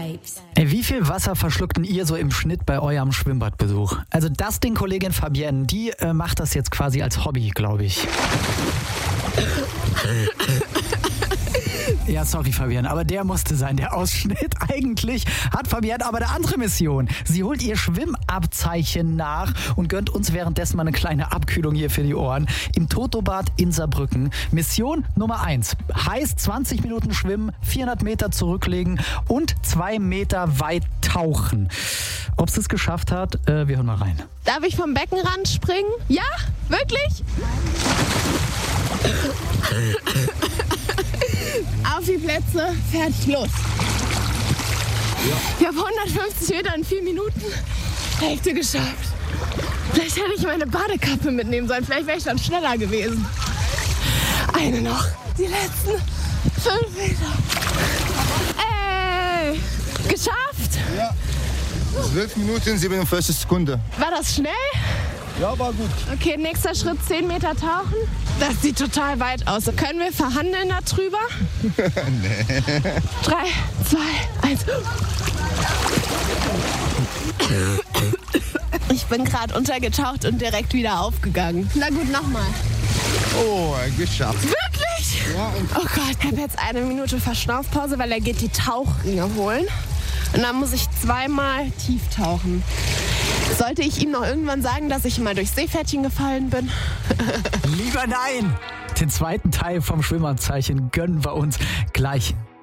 Vibes. Wie viel Wasser verschluckten ihr so im Schnitt bei eurem Schwimmbadbesuch? Also das Ding, Kollegin Fabienne, die macht das jetzt quasi als Hobby, glaube ich. Ja, sorry Fabienne, aber der musste sein, der Ausschnitt. Eigentlich hat Fabienne aber eine andere Mission. Sie holt ihr Schwimmabzeichen nach und gönnt uns währenddessen mal eine kleine Abkühlung hier für die Ohren. Im Totobad in Saarbrücken. Mission Nummer 1. Heißt 20 Minuten schwimmen, 400 Meter zurücklegen und 2 Meter weit tauchen. Ob sie es geschafft hat, wir hören mal rein. Darf ich vom Beckenrand springen? Ja? Wirklich? Auf die Plätze, fertig, los. Ich habe 150 Meter in 4 Minuten. Hälfte geschafft. Vielleicht hätte ich meine Badekappe mitnehmen sollen. Vielleicht wäre ich dann schneller gewesen. Eine noch. Die letzten 5 Meter. Ey, geschafft. Ja. 12 Minuten, 47 Sekunden. War das schnell? Ja, war gut. Okay, nächster Schritt, 10 Meter tauchen. Das sieht total weit aus. Können wir verhandeln darüber? Nee. 3, 2, 1. Ich bin gerade untergetaucht und direkt wieder aufgegangen. Na gut, nochmal. Oh, geschafft. Wirklich? Ja, und Oh Gott, ich habe jetzt 1 Minute Verschnaufpause, weil er geht die Tauchringe holen. Und dann muss ich 2-mal tief tauchen. Sollte ich ihm noch irgendwann sagen, dass ich mal durchs Seepferdchen gefallen bin? Lieber nein! Den zweiten Teil vom Schwimmabzeichen gönnen wir uns gleich